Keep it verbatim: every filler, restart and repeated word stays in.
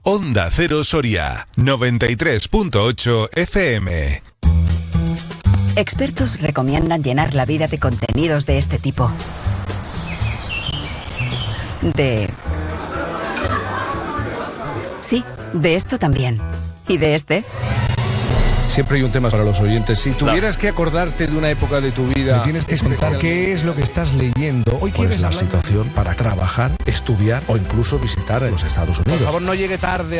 Onda Cero Soria, noventa y tres punto ocho F M. Expertos recomiendan llenar la vida de contenidos de este tipo. De... Sí, de esto también. ¿Y de este? Siempre hay un tema para los oyentes. Si tuvieras que acordarte de una época de tu vida, me tienes que contar qué es lo que estás leyendo. Hoy ¿cuál quieres es la hablar? situación para trabajar, estudiar o incluso visitar los Estados Unidos? Por favor, no llegue tarde.